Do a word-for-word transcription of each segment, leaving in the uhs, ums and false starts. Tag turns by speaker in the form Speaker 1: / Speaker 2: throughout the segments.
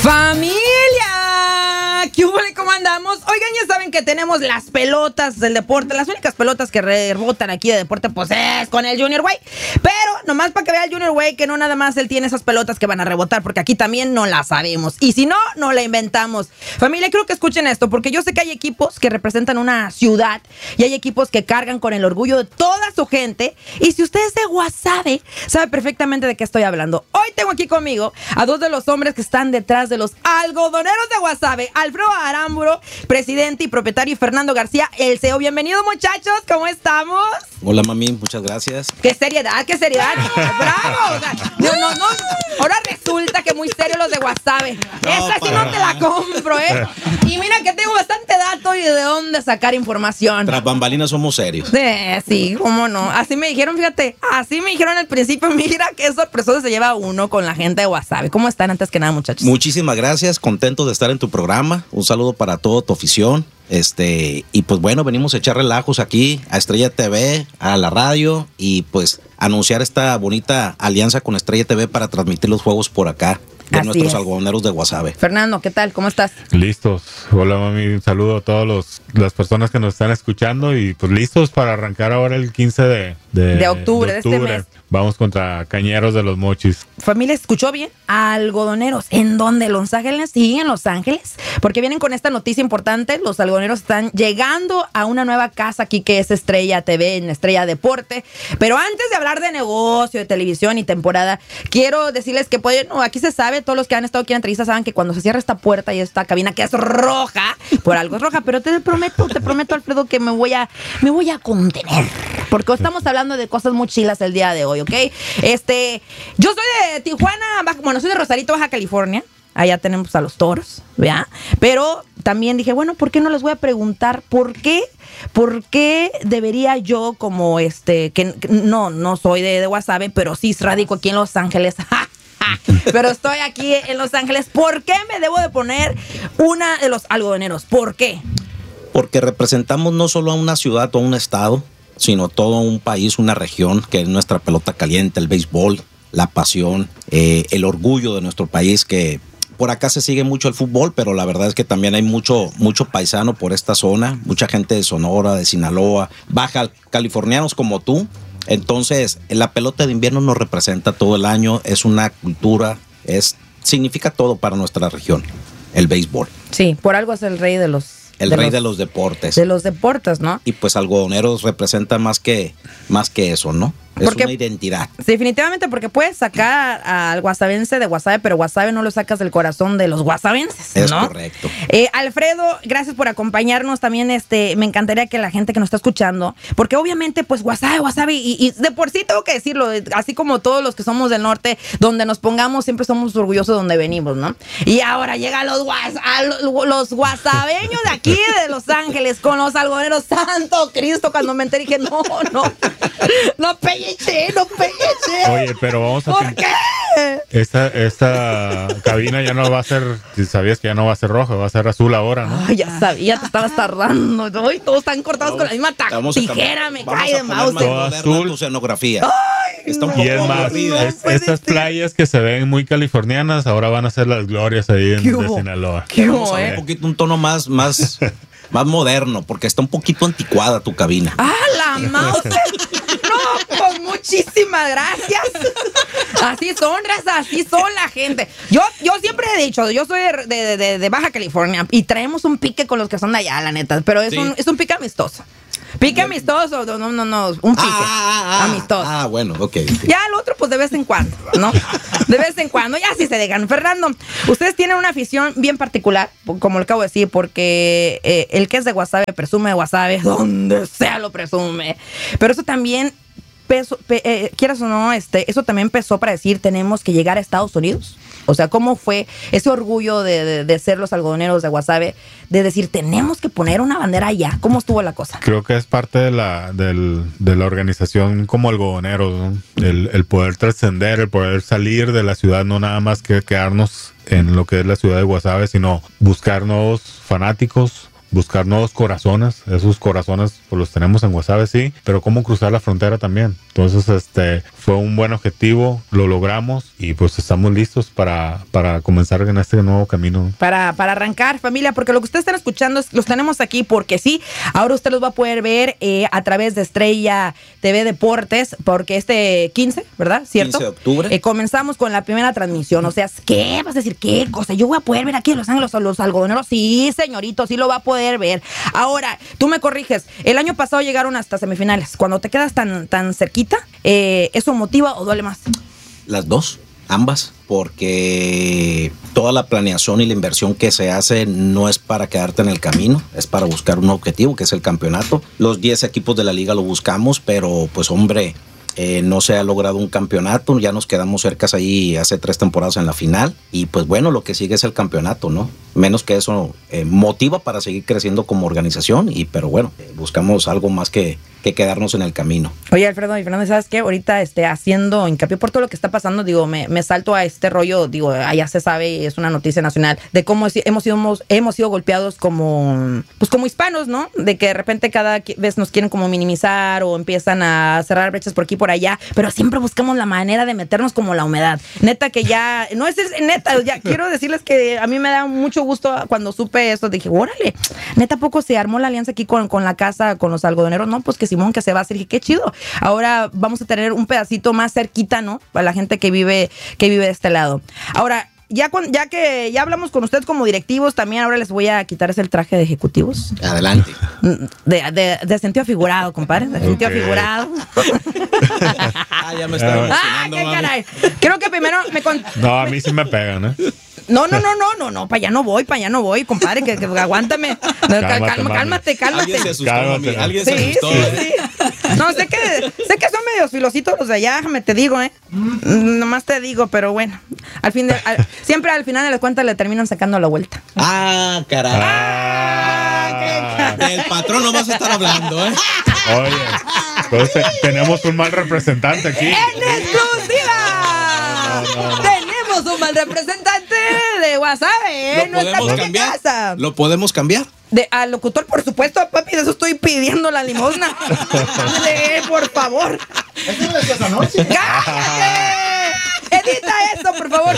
Speaker 1: ¡Familia! ¿Qué hubo? ¿Cómo andamos? Oigan, ya saben que tenemos las pelotas del deporte. Las únicas pelotas que rebotan aquí de deporte, pues es con el Junior Way. Pero nomás para que vea el Junior Way que no nada más él tiene esas pelotas que van a rebotar, porque aquí también no las sabemos. Y si no, no la inventamos. Familia, creo que escuchen esto, porque yo sé que hay equipos que representan una ciudad y hay equipos que cargan con el orgullo de toda su gente. Y si usted es de Guasave, sabe perfectamente de qué estoy hablando. Hoy tengo aquí conmigo a dos de los hombres que están detrás de los algodoneros de Guasave. Alfredo Aramburo, presidente y propietario, y Fernando García, el C E O. Bienvenidos, muchachos, ¿cómo estamos?
Speaker 2: Hola, mami, muchas gracias.
Speaker 1: ¡Qué seriedad, qué seriedad! ¡Bravo! O sea, no, no, no. Ahora resulta que muy serios los de Guasave. No, Esa sí no te la compro, ¿eh? Y mira que tengo bastante dato y de dónde sacar información.
Speaker 2: Tras bambalinas somos serios.
Speaker 1: Eh, sí, cómo no. Así me dijeron, fíjate, así me dijeron al principio. Mira qué sorpresoso se lleva uno con la gente de Guasave. ¿Cómo están antes que nada, muchachos?
Speaker 2: Muchísimas gracias, contento de estar en tu programa. Un saludo para toda tu afición. Este, y pues bueno, venimos a echar relajos aquí a Estrella T V, a la radio, y pues anunciar esta bonita alianza con Estrella T V para transmitir los juegos por acá de
Speaker 1: Así
Speaker 2: nuestros
Speaker 1: es.
Speaker 2: algodoneros de Guasave.
Speaker 1: Fernando, ¿qué tal? ¿Cómo estás?
Speaker 3: Listos. Hola, mami. Un saludo a todas los, las personas que nos están escuchando y pues listos para arrancar ahora el quince de, de,
Speaker 1: De octubre, de este mes.
Speaker 3: Vamos contra Cañeros de los Mochis.
Speaker 1: Familia, ¿escuchó bien? Algodoneros. ¿En dónde? ¿Los Ángeles? ¿Sí, en Los Ángeles? Porque vienen con esta noticia importante. Los algodoneros están llegando a una nueva casa aquí que es Estrella T V, en Estrella Deporte. Pero antes de hablar de negocio, de televisión y temporada, quiero decirles que pueden, no, aquí se sabe, todos los que han estado aquí en entrevista saben que cuando se cierra esta puerta y esta cabina que es roja, por algo es roja, pero te prometo, te prometo, Alfredo, que me voy a, me voy a contener. Porque estamos hablando de cosas muy chilas el día de hoy, ¿ok? Este, yo soy de Tijuana, Baja, bueno, soy de Rosarito, Baja California. Allá tenemos a los toros, ¿verdad? Pero también dije, bueno, ¿por qué no les voy a preguntar por qué? ¿Por qué debería yo como este, que, que no, no soy de, de Guasave, pero sí radico aquí en Los Ángeles, pero estoy aquí en Los Ángeles, ¿por qué me debo de poner una de los algodoneros? ¿Por qué?
Speaker 2: Porque representamos no solo a una ciudad o a un estado, sino todo un país, una región, que es nuestra pelota caliente, el béisbol, la pasión, eh, el orgullo de nuestro país, que por acá se sigue mucho el fútbol, pero la verdad es que también hay mucho, mucho paisano por esta zona, mucha gente de Sonora, de Sinaloa, baja californianos como tú. Entonces, la pelota de invierno nos representa todo el año, es una cultura, es significa todo para nuestra región, el béisbol.
Speaker 1: Sí, por algo es el rey de los...
Speaker 2: El
Speaker 1: de
Speaker 2: rey
Speaker 1: los,
Speaker 2: de los deportes.
Speaker 1: De los deportes, ¿no?
Speaker 2: Y pues algodoneros representa más que, más que eso, ¿no? Es
Speaker 1: porque,
Speaker 2: una identidad.
Speaker 1: Definitivamente, porque puedes sacar al guasavense de Guasave, pero Guasave no lo sacas del corazón de los guasavenses, ¿no?
Speaker 2: Es correcto.
Speaker 1: Eh, Alfredo, gracias por acompañarnos. También este, me encantaría que la gente que nos está escuchando, porque obviamente, pues Guasave, Guasave, y, y de por sí tengo que decirlo, así como todos los que somos del norte, donde nos pongamos, siempre somos orgullosos de donde venimos, ¿no? Y ahora llegan los, guas, los, los guasaveños de aquí, de Los Ángeles, con los algodoneros. Santo Cristo, cuando me enteré dije, no, no, no pelleche, no pelleche.
Speaker 3: Oye, pero vamos a...
Speaker 1: ¿Por qué?
Speaker 3: Esta, esta cabina ya no va a ser, si sabías que ya no va a ser roja, va a ser azul ahora, ¿no?
Speaker 1: Ay, ya sabía, te estabas tardando. Ay, todos están cortados con la misma ta- tijera, me cae de mouse.
Speaker 2: Todo azul. Tu escenografía.
Speaker 1: Ay,
Speaker 2: Está un
Speaker 3: Y es
Speaker 2: poco
Speaker 3: más,
Speaker 2: aburrida.
Speaker 3: es- estas playas que se ven muy californianas ahora van a ser las glorias ahí en,
Speaker 1: ¿Qué
Speaker 3: de
Speaker 1: hubo?
Speaker 3: Sinaloa.
Speaker 1: ¿Qué
Speaker 2: Vamos a
Speaker 1: hubo,
Speaker 2: ver
Speaker 1: eh?
Speaker 2: un poquito, un tono más, más, más moderno, porque está un poquito anticuada tu cabina.
Speaker 1: ¡Ah, la mouse! No, pues muchísimas gracias. Así son, raza, así son la gente. Yo, yo siempre he dicho, yo soy de, de, de, de Baja California y traemos un pique con los que son de allá, la neta. Pero es,
Speaker 2: Sí.
Speaker 1: un, es un pique amistoso. Pique amistoso, no, no, no, un pique
Speaker 2: Ah, ah,
Speaker 1: amistoso.
Speaker 2: Ah, bueno, ok. okay.
Speaker 1: Ya el otro, pues de vez en cuando, ¿no? De vez en cuando, ya sí se dejan. Fernando, ustedes tienen una afición bien particular, como lo acabo de decir, porque eh, el que es de Guasave presume de Guasave, donde sea lo presume. Pero eso también, peso, pe, eh, quieras o no, este, eso también empezó para decir, tenemos que llegar a Estados Unidos. O sea, ¿cómo fue ese orgullo de, de, de ser los algodoneros de Guasave, de decir, tenemos que poner una bandera allá? ¿Cómo estuvo la cosa?
Speaker 3: Creo que es parte de la, del, de la organización como algodoneros, ¿no? El, el poder trascender, el poder salir de la ciudad, no nada más que quedarnos en lo que es la ciudad de Guasave, sino buscar nuevos fanáticos, buscar nuevos corazones. Esos corazones pues los tenemos en Guasave, sí, pero cómo cruzar la frontera también. Entonces, este, fue un buen objetivo, lo logramos y pues estamos listos para, para comenzar en este nuevo camino.
Speaker 1: Para, para arrancar, familia, porque lo que ustedes están escuchando es, los tenemos aquí porque sí, ahora usted los va a poder ver eh, a través de Estrella T V Deportes, porque este quince, ¿verdad? ¿Cierto?
Speaker 2: quince de octubre.
Speaker 1: Eh, comenzamos con la primera transmisión, o sea, ¿qué? ¿Vas a decir qué cosa? Yo voy a poder ver aquí a Los Ángeles, a los algodoneros. Sí, señorito, sí lo va a poder ver. Ahora, tú me corriges, el año pasado llegaron hasta semifinales. Cuando te quedas tan, tan cerquita, eh, ¿eso motiva o duele más?
Speaker 2: Las dos, ambas, porque toda la planeación y la inversión que se hace no es para quedarte en el camino, es para buscar un objetivo que es el campeonato. Los diez equipos de la liga lo buscamos, pero pues hombre, Eh, no se ha logrado un campeonato, ya nos quedamos cercas ahí hace tres temporadas en la final y pues bueno, lo que sigue es el campeonato, ¿no? Menos que eso eh, motiva para seguir creciendo como organización y pero bueno, eh, buscamos algo más que, que quedarnos en el camino.
Speaker 1: Oye, Alfredo, y Fernando, ¿sabes qué? Ahorita este, haciendo hincapié por todo lo que está pasando, digo, me, me salto a este rollo, digo, allá se sabe, es una noticia nacional, de cómo es, hemos, sido, hemos, hemos sido golpeados como, pues como hispanos, ¿no? De que de repente cada vez nos quieren como minimizar o empiezan a cerrar brechas por aquí por allá, pero siempre buscamos la manera de meternos como la humedad. Neta que ya, no es, es neta, ya quiero decirles que a mí me da mucho gusto cuando supe esto, dije, órale, neta poco se armó la alianza aquí con, con la casa, con los algodoneros, no, pues que Simón que se va a hacer, dije, qué chido. Ahora vamos a tener un pedacito más cerquita, ¿no? Para la gente que vive, que vive de este lado. Ahora, Ya, con, ya que ya hablamos con ustedes como directivos, también ahora les voy a quitar ese el traje de ejecutivos.
Speaker 2: Adelante.
Speaker 1: De, de, de sentido figurado, compadre. De sentido okay. figurado.
Speaker 2: Ah, ya me estaba emocionando,
Speaker 1: ah, qué caray. Creo que primero me... Con...
Speaker 3: No, a mí sí me pegan, ¿eh?
Speaker 1: No, no, no, no, no, no, para allá no voy, para allá no voy, compadre, que, que aguántame. Cálmate, Calma, cálmate, cálmate.
Speaker 2: Alguien se asustó,
Speaker 3: Cálmate,
Speaker 2: mami. Alguien
Speaker 1: sí,
Speaker 2: se asustó,
Speaker 1: sí,
Speaker 2: ¿eh?
Speaker 1: sí. No, sé que, sé que son medios filositos los de allá, déjame te digo, ¿eh? Mm, nomás te digo, pero bueno. Al fin de, al, siempre al final de las cuentas le terminan sacando la vuelta.
Speaker 2: Ah, caray. Ah, del patrón no vas a estar hablando, ¿eh?
Speaker 3: Oye, entonces tenemos un mal representante aquí.
Speaker 1: ¡En exclusiva! No, no, no. Tenemos un mal representante de WhatsApp, ¿eh?
Speaker 2: ¿Lo podemos cambiar? Casa. ¿Lo podemos cambiar?
Speaker 1: De, al locutor, por supuesto, papi, de eso estoy pidiendo la limosna. De, por favor.
Speaker 4: ¿Eso no es esa noche?
Speaker 1: ¡Cállate! Edita eso, por favor.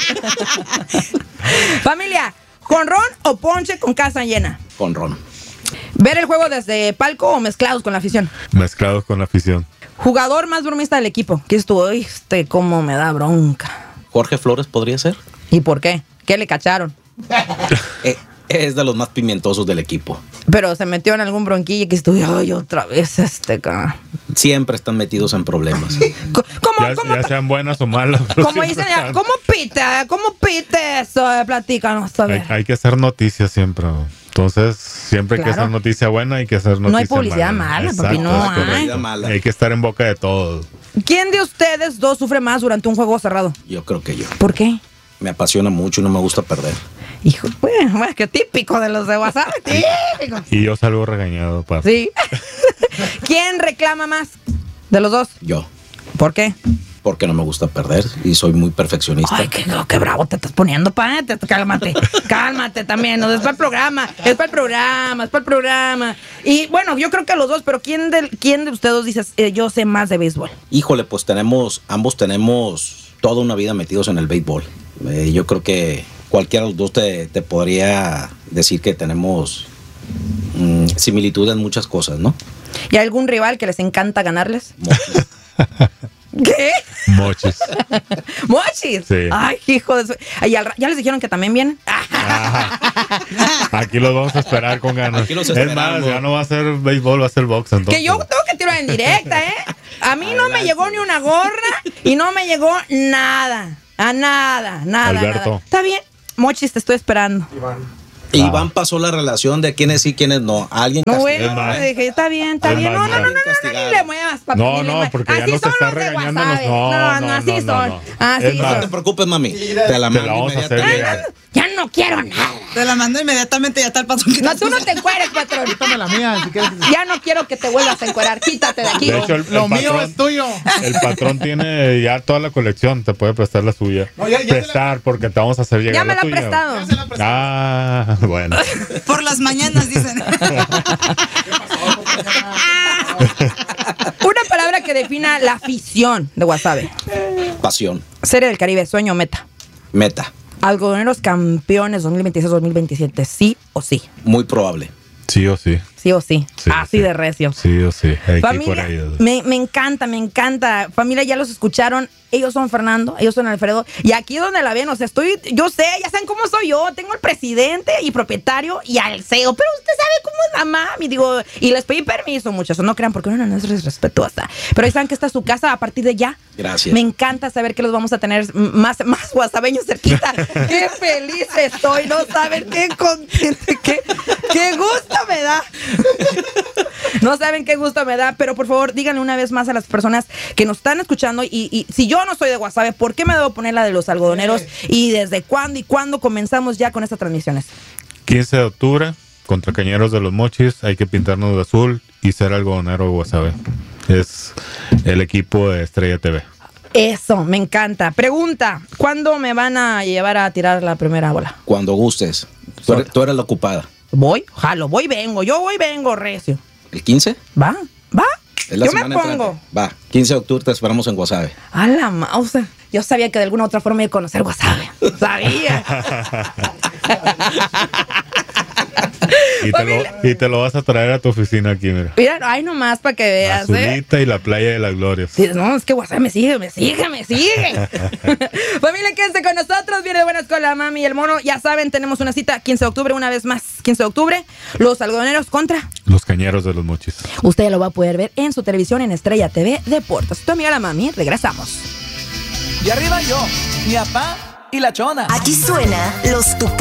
Speaker 1: Familia, ¿con ron o ponche con casa llena?
Speaker 2: Con ron.
Speaker 1: ¿Ver el juego desde palco o mezclados con la afición?
Speaker 3: Mezclados con la afición.
Speaker 1: ¿Jugador más bromista del equipo? ¿Qué estuvo? Este, cómo me da bronca.
Speaker 2: ¿Jorge Flores podría ser?
Speaker 1: ¿Y por qué? ¿Qué le cacharon?
Speaker 2: eh, es de los más pimientosos del equipo.
Speaker 1: Pero se metió en algún bronquillo que estuve, ay, otra vez este cara.
Speaker 2: Siempre están metidos en problemas.
Speaker 1: ¿Cómo,
Speaker 3: ya,
Speaker 1: cómo,
Speaker 3: ya sean buenas o malas.
Speaker 1: ¿Cómo dicen? Ya, ¿Cómo pita? ¿Cómo pita eso? Eh, platícanos. A ver.
Speaker 3: Hay, hay que hacer noticias siempre. Entonces, siempre
Speaker 1: claro.
Speaker 3: hay que hacer noticia buena y hay que hacer noticia mala.
Speaker 1: No hay publicidad mala, mala papi, no hay.
Speaker 2: Mala.
Speaker 3: Hay que estar en boca de todos.
Speaker 1: ¿Quién de ustedes dos sufre más durante un juego cerrado?
Speaker 2: Yo creo que yo.
Speaker 1: ¿Por qué?
Speaker 2: Me apasiona mucho y no me gusta perder.
Speaker 1: Hijo, bueno, bueno, qué típico de los de WhatsApp, típico.
Speaker 3: Y yo salgo regañado, papá.
Speaker 1: Sí. ¿Quién reclama más de los dos?
Speaker 2: Yo.
Speaker 1: ¿Por qué?
Speaker 2: Porque no me gusta perder y soy muy perfeccionista.
Speaker 1: Ay, qué, qué bravo te estás poniendo, pa. Te, cálmate, cálmate también. No, es para el programa, es para el programa, es para el programa. Y bueno, yo creo que los dos, pero ¿quién de, quién de ustedes dos dices, eh, yo sé más de béisbol?
Speaker 2: Híjole, pues tenemos, ambos tenemos toda una vida metidos en el béisbol. Eh, yo creo que cualquiera de los dos te, te podría decir que tenemos mmm, similitudes en muchas cosas, ¿no?
Speaker 1: ¿Y algún rival que les encanta ganarles?
Speaker 2: Mochis.
Speaker 1: ¿Qué?
Speaker 3: Mochis.
Speaker 1: ¿Mochis?
Speaker 3: Sí.
Speaker 1: Ay, hijo de su... Ay, ¿ya les dijeron que también vienen?
Speaker 3: Aquí los vamos a esperar con ganas.
Speaker 2: Aquí los
Speaker 3: es más, ya no va a ser béisbol, va a ser box. Entonces.
Speaker 1: Que yo tengo que tirar en directa, ¿eh? A mí no me llegó ni una gorra y no me llegó nada. A nada, nada,
Speaker 3: Alberto.
Speaker 1: nada. Está bien, Mochis, te estoy esperando.
Speaker 4: Iván.
Speaker 2: Iván pasó la relación de quiénes sí, quiénes no. Alguien
Speaker 1: No,
Speaker 2: castigó.
Speaker 1: bueno, dije, está bien, está
Speaker 3: Es
Speaker 1: bien.
Speaker 3: más,
Speaker 1: No, no, no, no, no,
Speaker 2: castigado.
Speaker 1: no, ni le muevas, papi.
Speaker 3: No,
Speaker 1: ni le
Speaker 3: no,
Speaker 1: muevas.
Speaker 3: porque ya
Speaker 1: así
Speaker 3: nos
Speaker 1: son
Speaker 3: está
Speaker 1: los de
Speaker 3: regañando,
Speaker 1: WhatsApp.
Speaker 3: no,
Speaker 1: No, no,
Speaker 3: no,
Speaker 1: así
Speaker 3: no,
Speaker 1: son.
Speaker 3: no.
Speaker 1: Así
Speaker 3: Es más,
Speaker 2: No te
Speaker 1: son.
Speaker 2: preocupes, mami. Te la
Speaker 3: Te la
Speaker 2: mando
Speaker 3: vamos a hacer
Speaker 2: inmediatamente.
Speaker 3: llegar.
Speaker 1: Ya no quiero nada.
Speaker 5: Te la mando inmediatamente, ya está el patrón.
Speaker 1: No, tú no te encueres, patrón.
Speaker 4: Quítame la mía, si quieres.
Speaker 1: Ya no quiero que te vuelvas a encuerar. Quítate de aquí.
Speaker 3: De hecho, el,
Speaker 4: Lo
Speaker 3: el
Speaker 4: mío
Speaker 3: patrón,
Speaker 4: es tuyo.
Speaker 3: El patrón tiene ya toda la colección. Te puede prestar la suya.
Speaker 4: No, ya- ya
Speaker 3: prestar,
Speaker 4: te
Speaker 3: porque te vamos a hacer llegar
Speaker 1: Ya me la
Speaker 3: la
Speaker 1: ha
Speaker 3: tuya.
Speaker 1: prestado.
Speaker 4: Ya se la presté.
Speaker 3: Ah, bueno.
Speaker 5: Por las mañanas, dicen.
Speaker 1: Una palabra que que defina la afición de Guasave.
Speaker 2: Pasión.
Speaker 1: Serie del Caribe, sueño, meta.
Speaker 2: Meta.
Speaker 1: Algodoneros campeones dos mil veintiséis dos mil veintisiete, sí o sí.
Speaker 2: Muy probable.
Speaker 3: Sí o sí.
Speaker 1: Sí o sí.
Speaker 3: Sí,
Speaker 1: Así
Speaker 3: sí.
Speaker 1: de recio.
Speaker 3: Sí o sí. Hay que ir por
Speaker 1: Familia,
Speaker 3: ahí.
Speaker 1: me, me encanta, me encanta. Familia, ya los escucharon. Ellos son Fernando, ellos son Alfredo. Y aquí donde la ven, o sea, estoy, yo sé, ya saben cómo soy yo. Tengo el presidente y propietario y al C E O. Pero usted sabe cómo es la mami. Digo, y les pedí permiso, muchachos. No crean, porque uno no es respetuosa. Pero ahí saben que esta es su casa a partir de ya.
Speaker 2: Gracias.
Speaker 1: Me encanta saber que los vamos a tener más, más guasabeños cerquita. Qué feliz estoy. No saben qué contente, qué, qué gusto me da. No saben qué gusto me da, pero por favor díganle una vez más a las personas que nos están escuchando y, y si yo no soy de Guasave, ¿por qué me debo poner la de los algodoneros? Y desde cuándo y cuándo comenzamos ya con estas transmisiones.
Speaker 3: quince de octubre, contra Cañeros de los Mochis, hay que pintarnos de azul y ser algodonero de Guasave. Es el equipo de Estrella T V.
Speaker 1: Eso, me encanta. Pregunta, ¿cuándo me van a llevar a tirar la primera bola?
Speaker 2: Cuando gustes. Tú eres, tú eres la ocupada.
Speaker 1: Voy, jalo, voy, vengo, yo voy, vengo, recio.
Speaker 2: ¿El quince?
Speaker 1: Va, va.
Speaker 2: Es la
Speaker 1: Yo me
Speaker 2: semana
Speaker 1: pongo.
Speaker 2: entrante. Va, quince de octubre te esperamos en Guasave.
Speaker 1: A la mouse. Yo sabía que de alguna otra forma iba a conocer Guasave. Sabía.
Speaker 3: Y te, lo, y te lo vas a traer a tu oficina aquí, mira.
Speaker 1: Mira, ay, nomás para que veas, ¿eh?
Speaker 3: Azulita y la playa de las glorias.
Speaker 1: Sí, no, es que Guasave me sigue, me sigue, me sigue. Familia, quédense con nosotros. Viene de buenas con la mami y el mono. Ya saben, tenemos una cita quince de octubre, una vez más. quince de octubre, los algodoneros contra.
Speaker 3: Los Cañeros de los Mochis.
Speaker 1: Usted ya lo va a poder ver en su televisión en Estrella T V Deportes. Tu amiga la mami, regresamos.
Speaker 6: Y arriba yo, mi papá y la chona.
Speaker 7: Aquí suena Los Tucanes.